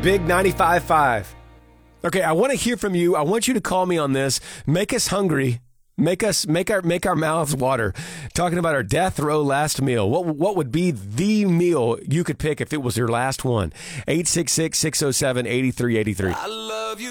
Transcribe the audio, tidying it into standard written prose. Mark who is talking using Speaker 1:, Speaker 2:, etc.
Speaker 1: Big 95.5. Okay, I want to hear from you. I want you to call me on this. Make us hungry. Make our mouths water. Talking about our death row last meal. What would be the meal you could pick if it was your last one? 866-607-8383.
Speaker 2: I love you.